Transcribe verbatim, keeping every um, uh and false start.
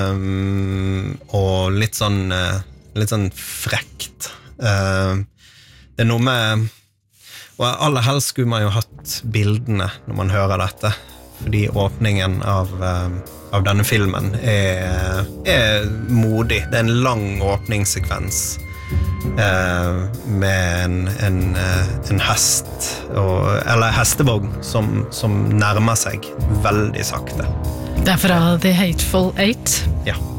Um, og litt sånn uh, litt sånn frekt. Uh, det er noe med og aller helst skulle man jo hatt bildene når man hører dette, fordi åpningen av, uh, av denne filmen er, er modig. Det er en lang åpningssekvens uh, med en, en, uh, en hest og, eller hestevogn som, som nærmer seg veldig sakte. Det er fra The Hateful Eight. Ja.